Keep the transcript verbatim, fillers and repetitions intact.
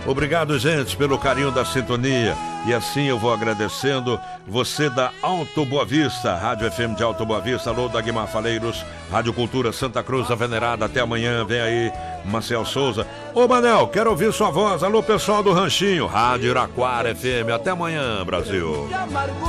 Obrigado, gente, pelo carinho da sintonia. E assim eu vou agradecendo você da Alto Boa Vista, Rádio F M de Alto Boa Vista. Alô, Dagmar Faleiros, Rádio Cultura Santa Cruz da Venerada. Até amanhã, vem aí, Marcel Souza. Ô, Manel, quero ouvir sua voz. Alô, pessoal do Ranchinho, Rádio Iraquara F M. Até amanhã, Brasil.